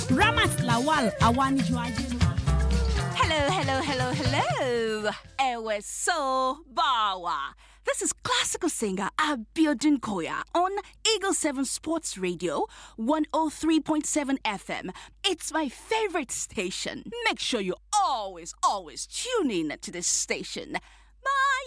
Ramat Lawal, Awani Juajinu. Hello. Ewe so bawa. This is classical singer Abiodun Koya on Eagle 7 Sports Radio, 103.7 FM. It's my favorite station. Make sure you always tune in to this station. Bye.